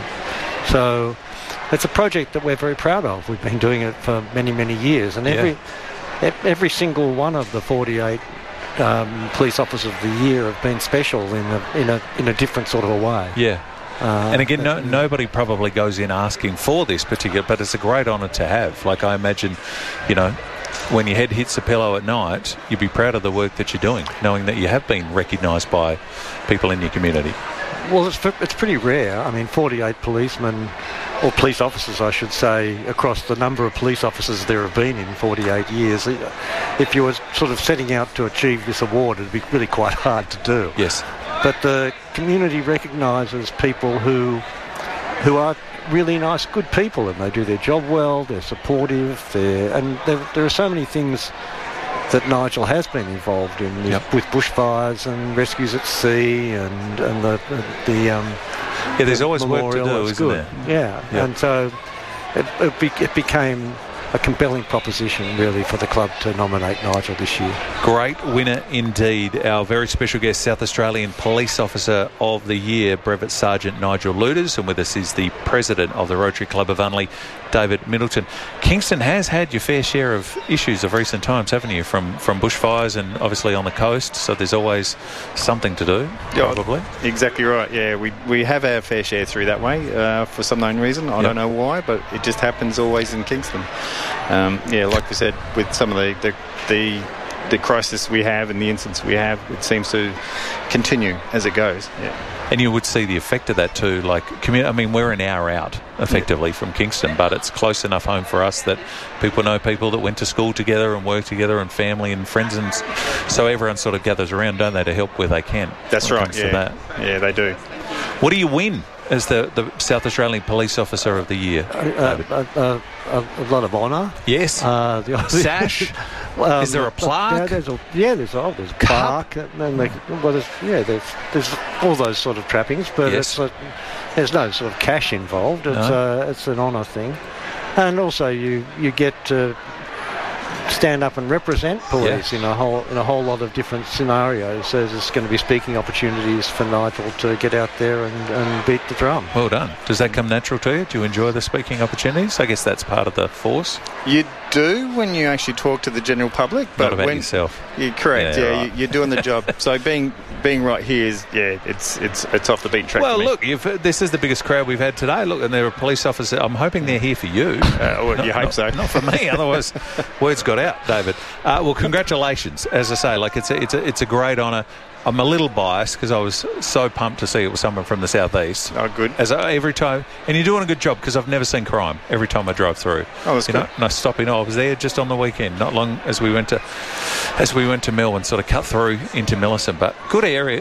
So it's a project that we're very proud of. We've been doing it for many, many years, and every e- every single one of the forty-eight um, police officers of the year have been special in a in a in a different sort of a way. Yeah. Uh, and again, no, nobody probably goes in asking for this particular, but it's a great honour to have. Like, I imagine, you know, when your head hits the pillow at night, you'd be proud of the work that you're doing, knowing that you have been recognised by people in your community. Well, it's, it's pretty rare. I mean, forty-eight policemen, or police officers, I should say, across the number of police officers there have been in forty-eight years. If you were sort of setting out to achieve this award, it'd be really quite hard to do. Yes. But the community recognises people who who are really nice, good people, and they do their job well, they're supportive, they're, and there, there are so many things that Nigel has been involved in with, Yep. with bushfires and rescues at sea and, and the, the um, Yeah, there's the always work to memorial. do, It's isn't good. there? Yeah, Yep. and so it, it, be, it became a compelling proposition, really, for the club to nominate Nigel this year. Great winner indeed. Our very special guest, South Australian Police Officer of the Year, Brevet Sergeant Nigel Luders, and with us is the President of the Rotary Club of Unley, David Middleton. Kingston has had your fair share of issues of recent times, haven't you, from, from bushfires and obviously on the coast, so there's always something to do, Yeah, probably. Exactly right. Yeah, we we have our fair share through that way uh, for some known reason. I Yep. don't know why, but it just happens always in Kingston. Um, yeah, like we said, with some of the the, the the crisis we have and the incidents we have, it seems to continue as it goes. Yeah. And you would see the effect of that too. Like, commu- I mean, we're an hour out effectively from Kingston, but it's close enough home for us that people know people that went to school together and work together, and family and friends, and s- so everyone sort of gathers around, don't they, to help where they can. That's when it right. comes to Yeah. that. Yeah, they do. What do you win as the, the South Australian Police Officer of the Year? Uh, uh, uh, a, a lot of honour. Yes. Uh, the, Sash? Is there a plaque? Yeah, there's a, yeah, there's, oh, there's a plaque. And then they, well, there's, yeah, there's, there's all those sort of trappings, but Yes. it's a, there's no sort of cash involved. It's, No. uh, it's an honour thing. And also you, you get to stand up and represent police Yeah. in a whole in a whole lot of different scenarios. So there's going to be speaking opportunities for Nigel to get out there and, and beat the drum. Well done. Does that come natural to you? Do you enjoy the speaking opportunities? I guess that's part of the force. You do when you actually talk to the general public, but Not about when, yourself. You're correct. Yeah, Yeah, right. you, you're doing the job. So being being right here is yeah, it's it's it's off the beaten track. Well, for me. look, if, uh, this is the biggest crowd we've had today. Look, and there are police officers. I'm hoping they're here for you. Uh, well, Not- you hope not- so. Not for me, otherwise words got out, David. Uh, well, congratulations. As I say, like it's a, it's a, it's a great honour. I'm a little biased because I was so pumped to see it was someone from the southeast. Oh, good. As I, every time, and you're doing a good job because I've never seen crime every time I drive through. Oh, that's you good. know, and I stop in. I was there just on the weekend, not long as we went to as we went to Melbourne, sort of cut through into Millicent. But good area.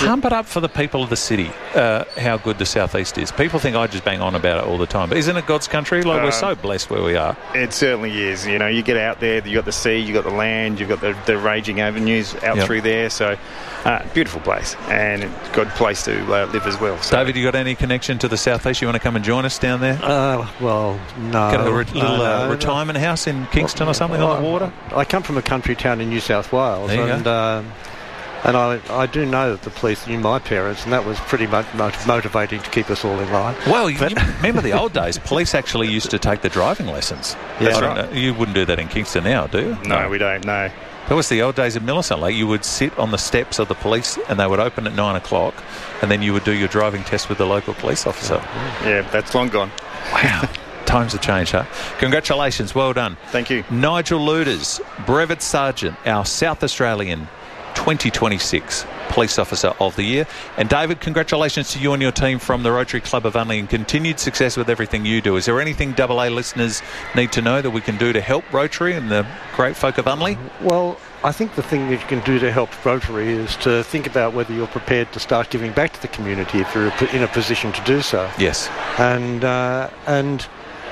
Pump it up for the people of the city, uh, how good the Southeast is. People think I just bang on about it all the time, but isn't it God's country? Like, Um, we're so blessed where we are. It certainly is. You know, you get out there, you've got the sea, you've got the land, you've got the, the raging avenues out Yep. through there. So, uh, beautiful place and a good place to uh, live as well. So, David, you got any connection to the Southeast? You want to come and join us down there? Uh, well, no. Get a re- little no, uh, no. retirement house in Kingston or something on the water? I come from a country town in New South Wales, There you and go. um, and I, I do know that the police knew my parents, and that was pretty much mot- motivating to keep us all in line. Well, you, you remember the old days? Police actually used to take the driving lessons. Yeah. I That's don't right. know, you wouldn't do that in Kingston now, do you? no, we don't, no. That was the old days of Millicent. Like, you would sit on the steps of the police and they would open at nine o'clock and then you would do your driving test with the local police officer. Yeah, that's long gone. Wow. Times have changed, huh? Congratulations. Well done. Thank you. Nigel Luders, Brevet Sergeant, our South Australian twenty twenty-six Police Officer of the Year. And David, congratulations to you and your team from the Rotary Club of Unley and continued success with everything you do. Is there anything double A listeners need to know that we can do to help Rotary and the great folk of Unley? Well, I think the thing that you can do to help Rotary is to think about whether you're prepared to start giving back to the community if you're in a position to do so. Yes. And uh, and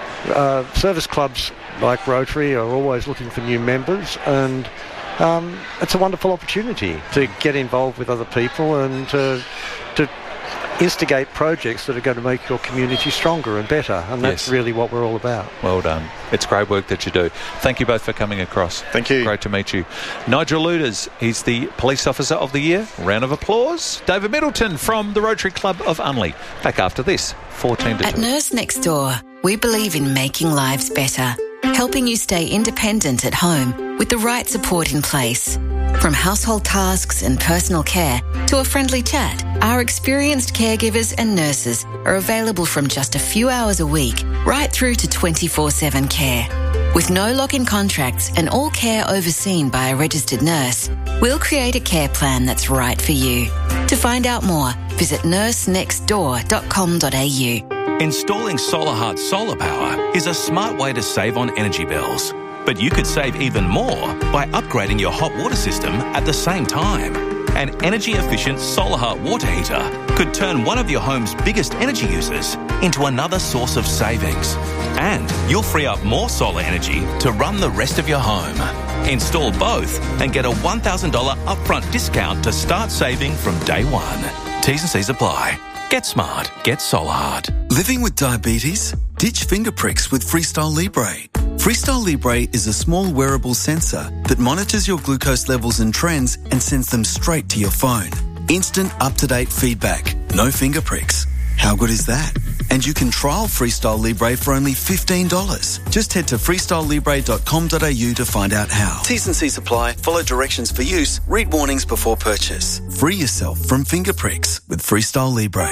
uh, service clubs like Rotary are always looking for new members, and um, it's a wonderful opportunity to get involved with other people and to to instigate projects that are going to make your community stronger and better, and that's Yes. really what we're all about. Well done. It's great work that you do. Thank you both for coming across. Thank you. Great to meet you. Nigel Luders, he's the Police Officer of the Year. Round of applause. David Middleton from the Rotary Club of Unley. Back after this, fourteen to At two. Nurse Next Door, we believe in making lives better, helping you stay independent at home with the right support in place. From household tasks and personal care to a friendly chat, our experienced caregivers and nurses are available from just a few hours a week right through to twenty-four seven care. With no lock-in contracts and all care overseen by a registered nurse, we'll create a care plan that's right for you. To find out more, visit nurse next door dot com dot a u. Installing SolarHeart solar power is a smart way to save on energy bills. But you could save even more by upgrading your hot water system at the same time. An energy-efficient SolarHeart water heater could turn one of your home's biggest energy users into another source of savings. And you'll free up more solar energy to run the rest of your home. Install both and get a one thousand dollars upfront discount to start saving from day one. T's and C's apply. Get smart. Get SolarHeart. Living with diabetes? Ditch finger pricks with Freestyle Libre. Freestyle Libre is a small wearable sensor that monitors your glucose levels and trends and sends them straight to your phone. Instant up-to-date feedback. No finger pricks. How good is that? And you can trial Freestyle Libre for only fifteen dollars. Just head to freestyle libre dot com dot a u to find out how. T's and C's apply. Follow directions for use. Read warnings before purchase. Free yourself from finger pricks with Freestyle Libre.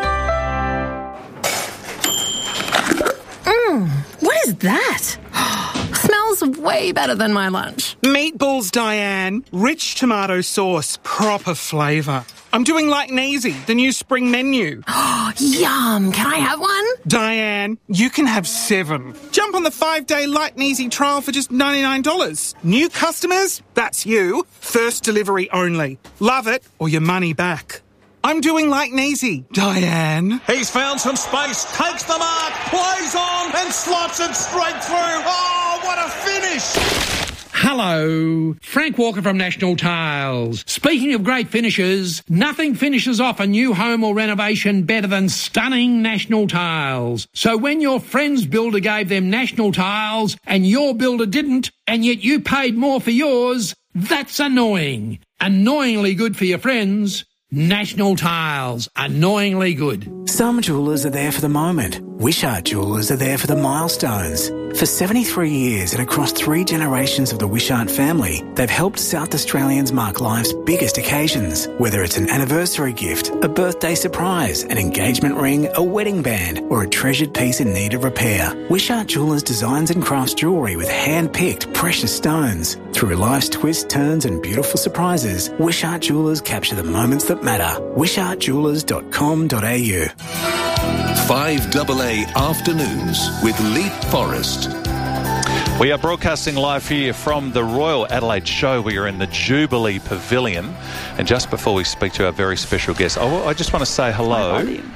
Mmm, what is that? Smells way better than my lunch. Meatballs, Diane. Rich tomato sauce. Proper flavour. I'm doing like Neasy, the new spring menu. Yum. Can I have one? Diane, you can have seven. Jump on the five-day Light and Easy trial for just ninety-nine dollars. New customers? That's you. First delivery only. Love it or your money back. I'm doing like Neasy, Diane. He's found some space, takes the mark, plays on and slots it straight through. Oh, what a finish! Hello, Frank Walker from National Tiles. Speaking of great finishes, nothing finishes off a new home or renovation better than stunning National Tiles. So when your friend's builder gave them National Tiles and your builder didn't, and yet you paid more for yours, that's annoying. Annoyingly good for your friends. National Tiles. Annoyingly good. Some jewellers are there for the moment. Wishart Jewellers are there for the milestones. For seventy-three years and across three generations of the Wishart family, they've helped South Australians mark life's biggest occasions. Whether it's an anniversary gift, a birthday surprise, an engagement ring, a wedding band, or a treasured piece in need of repair, Wishart Jewellers designs and crafts jewellery with hand-picked precious stones. Through life's twists, turns and beautiful surprises, Wishart Jewellers capture the moments that matter. wishart jewellers dot com dot a u. five double A Afternoons with Leith Forrest. We are broadcasting live here from the Royal Adelaide Show. We are in the Jubilee Pavilion. And just before we speak to our very special guest, I, I just want to say hello.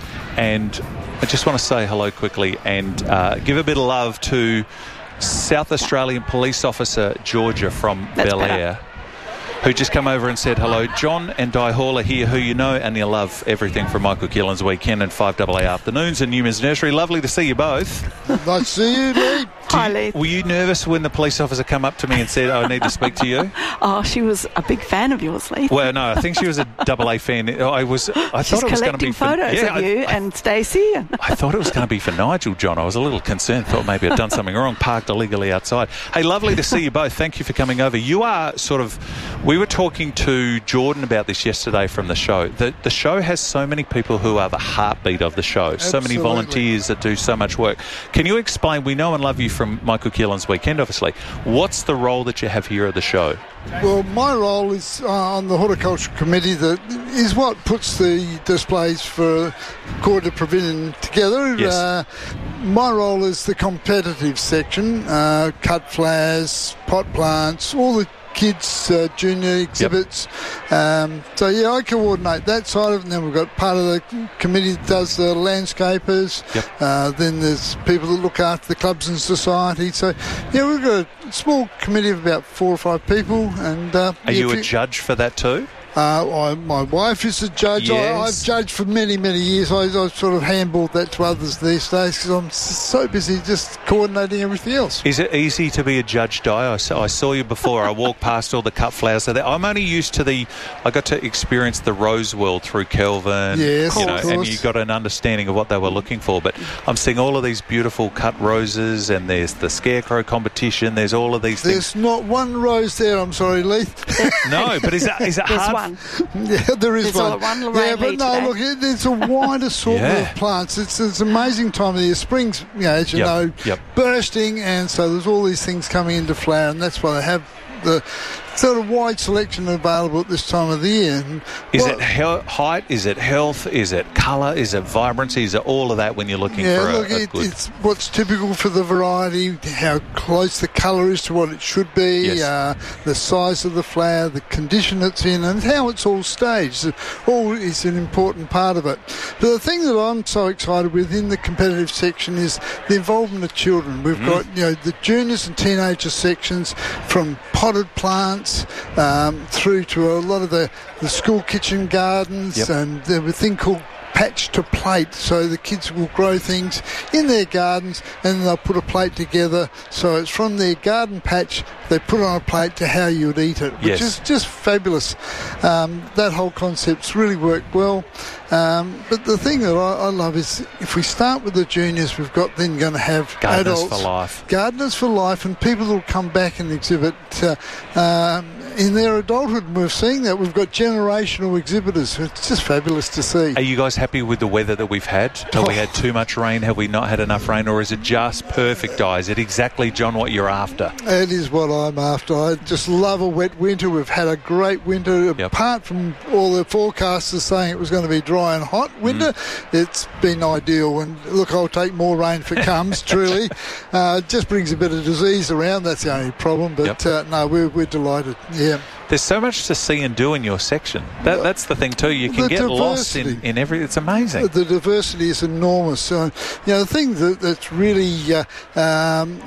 And I just want to say hello quickly and uh, give a bit of love to South Australian Police Officer Georgia from That's Bel Air, better. who just come over and said hello. John and Di Hall are here, who you know, and you love everything from Michael Keelan's Weekend and five A A Afternoons and Newman's Nursery. Lovely to see you both. Nice to see you, Lee. Hi, Lee. Were you nervous when the police officer come up to me and said, oh, I need to speak to you? Oh, she was a big fan of yours, Lee. Well, no, I think she was a double A fan. I was. I She's thought it was going to collecting be for, photos yeah, of you I, and Stacey. I thought it was going to be for Nigel, John. I was a little concerned. Thought maybe I'd done something wrong, parked illegally outside. Hey, lovely to see you both. Thank you for coming over. You are sort of. We were talking to Jordan about this yesterday from the show. The the show has so many people who are the heartbeat of the show. Absolutely. So many volunteers that do so much work. Can you explain? We know and love you from Michael Keelan's Weekend, obviously. What's the role that you have here at the show? Well, my role is uh, on the Horticulture Committee that is what puts the displays for Quarter Pavilion together. Yes. Uh, my role is the competitive section, uh, cut flowers, pot plants, all the kids' uh, junior exhibits. Yep. Um, so, yeah, I coordinate that side of it. And then we've got part of the committee that does the landscapers. Yep. Uh, then there's people that look after the clubs and society. So, yeah, we've got a small committee of about four or five people. And uh, Are you if a judge for that too? Uh, I, my wife is a judge. Yes. I, I've judged for many, many years. I, I sort of handballed that to others these days because I'm so busy just coordinating everything else. Is it easy to be a judge, Di? I saw, I saw you before. I walked past all the cut flowers. So I'm only used to the... I got to experience the rose world through Kelvin. Yes, you know, of course. and you got an understanding of what they were looking for. But I'm seeing all of these beautiful cut roses, and there's the scarecrow competition. There's all of these There's things. not one rose there, I'm sorry, Leith. No, but is it, is it There's hard? one. Yeah, there is There's one. all- one yeah, Lorraine but Lee no, today. look, it, it's a wide assortment Yeah. of plants. It's, it's an amazing time of the year. Spring's, you know, as you Yep, know, yep. bursting, and so there's all these things coming into flower, and that's why they have the sort of wide selection available at this time of the year. And Is what- it he- height? Is it health? Is it colour? Is it vibrancy? Is it all of that when you're looking Yeah, for a, look, a it, good... it's what's typical for the variety, how close the colour is to what it should be, Yes. uh, the size of the flower, the condition it's in, and how it's all staged. All is an important part of it. But the thing that I'm so excited with in the competitive section is the involvement of children. We've Mm. got, you know, the juniors and teenager sections, from potted plants um, through to a lot of the, the school kitchen gardens, Yep. and there's a thing called patch to plate, so the kids will grow things in their gardens and they'll put a plate together, so it's from their garden patch they put on a plate to how you would eat it, which Yes. is just fabulous. Um, that whole concept's really worked well. Um, but the thing that I, I love is if we start with the juniors, we've got then going to have Gardeners adults, for life. gardeners for life, and people will come back and exhibit uh, um, in their adulthood. And we're seeing that we've got generational exhibitors. It's just fabulous to see. Are you guys happy with the weather that we've had? Have we had too much rain? Have we not had enough rain? Or is it just perfect, Di? Is it exactly, John, what you're after? It is what I'm after. I just love a wet winter. We've had a great winter. Yep. Apart from all the forecasters saying it was going to be dry and hot winter, Mm. it's been ideal. And look, I'll take more rain if it comes, truly. Uh, it just brings a bit of disease around. That's the only problem. But Yep. uh, no, we're, we're delighted. Yeah. There's so much to see and do in your section. That, that's the thing too. You can The get lost in, diversity. in every... It's amazing. The diversity is enormous. So, you know, the thing that, that's really uh, um,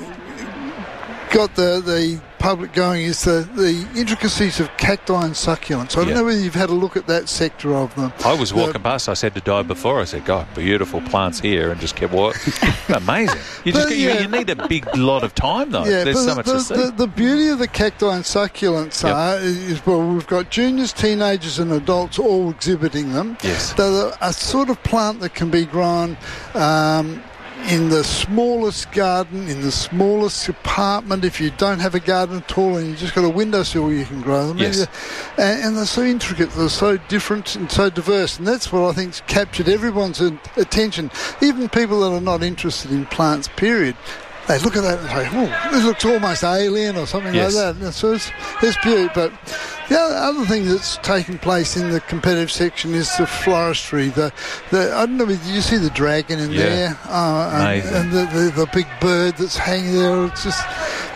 got the, the public going is the, the intricacies of cacti and succulents. I don't Yeah. know whether you've had a look at that sector of them. I was The- walking past. I said to Di before, I said, God, beautiful plants here, and just kept walking. Amazing. You just But, you, yeah. you need a big lot of time, though. Yeah, There's but so the, much the, to see. The, the beauty of the cacti and succulents Yep. are is, well, we've got juniors, teenagers and adults all exhibiting them. Yes. They're a sort of plant that can be grown um, in the smallest garden, in the smallest apartment. If you don't have a garden at all and you've just got a windowsill where you can grow them. Yes. And, and they're so intricate, they're so different and so diverse. And that's what I think's captured everyone's attention, even people that are not interested in plants, period. They look at that and say, oh, this looks almost alien or something Yes. like that. And so it's, it's beauty. But the other, other thing that's taking place in the competitive section is the floristry. The, the I don't know, did you see the dragon in Yeah. there? Uh, and Amazing. and the, the, the big bird that's hanging there. It's just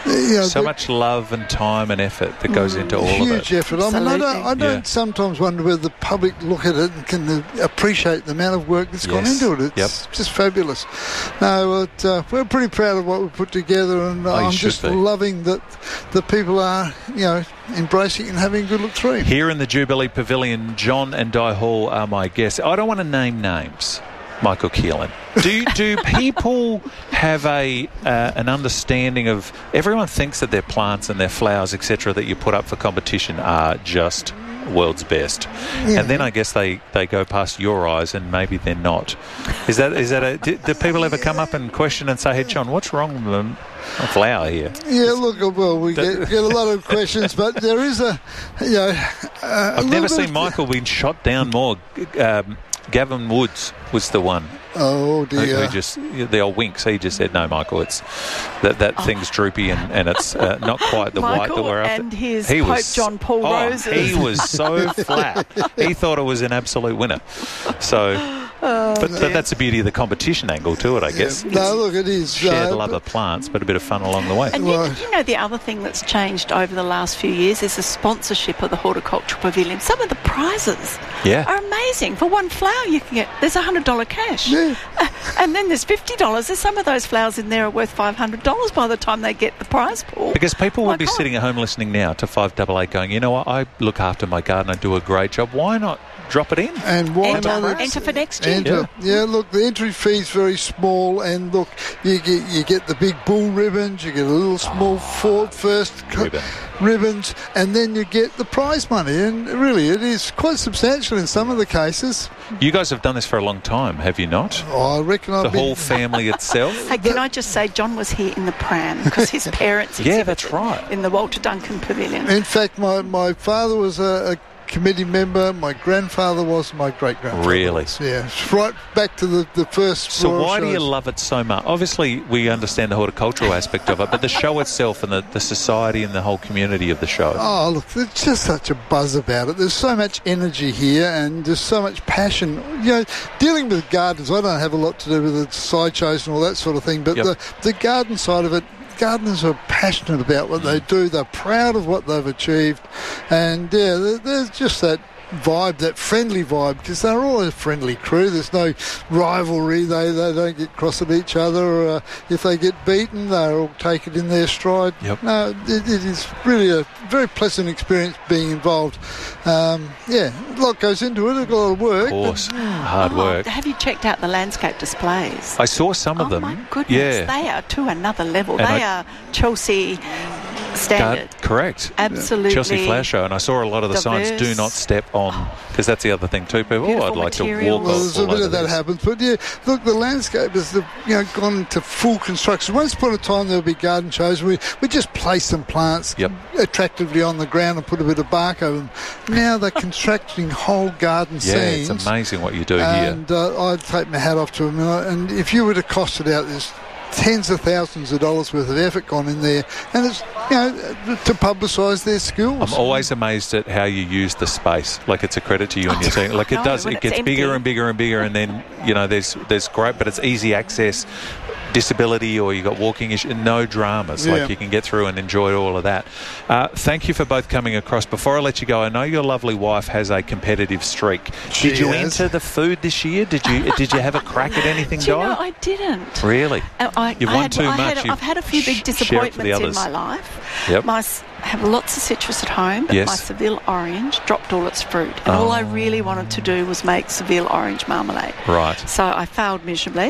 You know, so the, much love and time and effort that goes into all of it. Huge effort. I mean, I don't, I don't Yeah. sometimes wonder whether the public look at it and can uh, appreciate the amount of work that's gone Yes. into it. It's Yep. just fabulous. No, it, uh, we're pretty proud of what we put together, and Oh, you I'm should just be. loving that the people are, you know, embracing it and having a good look through. Here in the Jubilee Pavilion, John and Di Hall are my guests. I don't want to name names, Michael Keelan. Do do people have a uh, an understanding of? Everyone thinks that their plants and their flowers, et cetera, that you put up for competition are just world's best, Yeah. and then I guess they, they go past your eyes and maybe they're not. Is that is that a? Do, do people ever come up and question and say, "Hey, John, what's wrong with the a flower here?" Yeah, look, well, we get, get a lot of questions, but there is a, you know, uh, a I've never little bit seen of- Michael being shot down more. Um, Gavin Woods was the one. Oh Who, dear. who just the old winks? He just said, "No, Michael, it's that that thing's droopy and, and it's uh, not quite the white that Michael we're after." and his he Pope was, John Paul oh, roses. He was so flat. He thought it was an absolute winner. So, Oh, but, dear. but that's the beauty of the competition angle to it, I guess. No, look, it is. Shared uh, love of plants, but a bit of fun along the way. And you, you know, the other thing that's changed over the last few years is the sponsorship of the Horticultural Pavilion. Some of the prizes Yeah. are amazing. For one flower, you can get, there's one hundred dollars cash. Yeah. Uh, and then there's fifty dollars. There's some of those flowers in there are worth five hundred dollars by the time they get the prize pool. Because people My would be God. sitting at home listening now to five eight eight going, you know what, I look after my garden, I do a great job. Why not drop it in? And why Enter, not? enter for next year. Enter. Yeah. look, the entry fee's very small, and look, you get you get the big bull ribbons, you get a little small Ford first co- Ribbon. ribbons, and then you get the prize money. And really, it is quite substantial in some of the cases. You guys have done this for a long time, have you not? Oh, I reckon I've The been... whole family itself? Hey, can I just say, John was here in the pram because his parents Yeah, exhibited that's right. in the Walter Duncan Pavilion. In fact, my, my father was a, a committee member, my grandfather was, my great-grandfather Really? was. Yeah, right back to the, the first So Royal why do you shows. love it so much? Obviously, we understand the horticultural aspect of it, but the show itself and the, the society and the whole community of the show. Oh, look, there's just such a buzz about it. There's so much energy here and there's so much passion. You know, dealing with gardens, I don't have a lot to do with the sideshows and all that sort of thing, but Yep. the, the garden side of it, gardeners are passionate about what they do. They're proud of what they've achieved. And, yeah, there- there's just that vibe, that friendly vibe, because they're all a friendly crew. There's no rivalry. They they don't get cross at each other. Uh, if they get beaten, they all take it in their stride. Yep. No, it, it is really a very pleasant experience being involved. Um, yeah, a lot goes into it. A lot of work. Of course, but- hard Oh, work. have you checked out the landscape displays? I saw some of oh them. my goodness, Yeah. they are to another level. And they I- are Chelsea standard. Guard- correct. Absolutely. Chelsea Flower Show, and I saw a lot of the signs, do diverse. not step on, because that's the other thing too. People, oh, Beautiful I'd like to materials. walk Well, all, there's a all bit over of that this. happens, but yeah, look, the landscape has you know gone into full construction. Once upon a time, there would be garden shows. We we just place some plants Yep. attractively on the ground and put a bit of bark over them. Now they're constructing whole garden Yeah, scenes. it's amazing what you do here. And uh, I'd take my hat off to them. And if you were to cost it out, there's tens of thousands of dollars worth of effort gone in there, and it's you know to publicise their skills. I'm always amazed at how you use the space. Like, it's a credit to you and your team. Like, it No, does. when It it's gets empty. bigger and bigger and bigger, and then you know there's there's great, but it's easy access. Disability, or you got walking issues, no dramas. Yeah. Like, you can get through and enjoy all of that. Uh, thank you for both coming across. Before I let you go, I know your lovely wife has a competitive streak. She Did you has. enter the food this year? Did you Did you have a crack at anything, Do you Di? know, I didn't. Really? Uh, I, You've I won had, too I much. Had, You've I've had a few big sh- share it for disappointments the in others. my life. Yep. My, s- I have lots of citrus at home, but Yes. my Seville orange dropped all its fruit. And all I really wanted to do was make Seville orange marmalade. Right. So I failed miserably.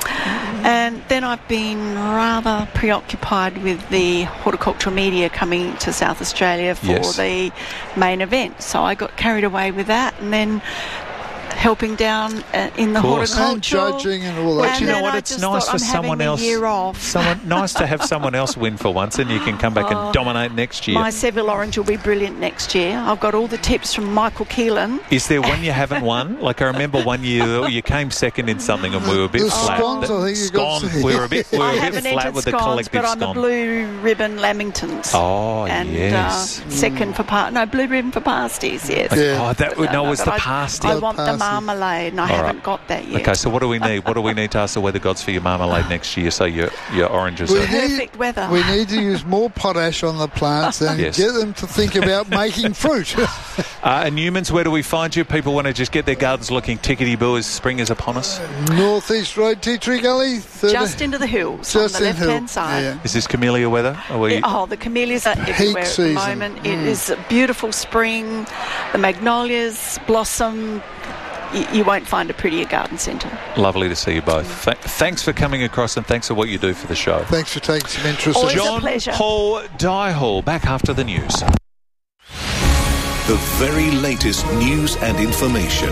And then I've been rather preoccupied with the horticultural media coming to South Australia for Yes. the main event. So I got carried away with that, and then helping down uh, in the Course. horticulture. And judging and all that. But And you know then what? I It's just nice thought, for I'm having someone the else. year off. Someone nice to have someone else win for once, and you can come back and Oh, dominate next year. My Seville orange will be brilliant next year. I've got all the tips from Michael Keelan. Is there one you haven't won? Like, I remember one year you came second in something and we were a bit The flat. scones, I think you got Scone, to- we were a bit, we were I a bit haven't flat entered with the scones, collective but I'm a scone. blue ribbon Lamingtons. Oh, and, yes. Uh, second for par- no blue ribbon for pasties. Yes. Yeah. Oh, that would no, it was But the I- pasty. I want the pasty. marmalade, and I All haven't right. got that yet. Okay, so what do we need? What do we need to ask the weather gods for your marmalade next year? So your your oranges We are... need- Perfect weather. We need to use more potash on the plants and Yes. get them to think about making fruit. Uh, and Newman's, where do we find you? People want to just get their gardens looking tickety-boo as spring is upon us. Northeast Road, Tea Tree Gully. thirty Just into the hills Just on the in hill, left-hand side. yeah. Is this camellia weather? Are we... Oh, the camellias are everywhere at season. the moment. It Mm. is a beautiful spring. The magnolias blossom. Y- you won't find a prettier garden centre. Lovely to see you both. Th- thanks for coming across, and thanks for what you do for the show. Thanks for taking some interest. Always a John pleasure. Paul Dyhall, back after the news. The very latest news and information.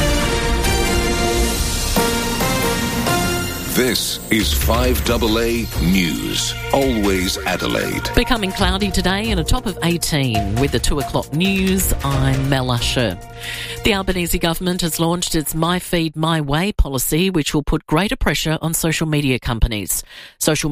This is five A A News. Always Adelaide. Becoming cloudy today and a top of eighteen. With the two o'clock news, I'm Mel Usher. The Albanese government has launched its My Feed My Way policy, which will put greater pressure on social media companies. Social